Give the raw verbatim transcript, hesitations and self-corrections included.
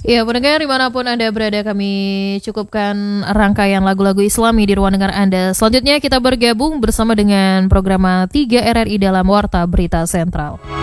Ya, pendengar dimanapun Anda berada, kami cukupkan rangkaian lagu-lagu Islami di ruang dengar Anda. Selanjutnya kita bergabung bersama dengan program tiga R R I dalam Warta Berita Sentral.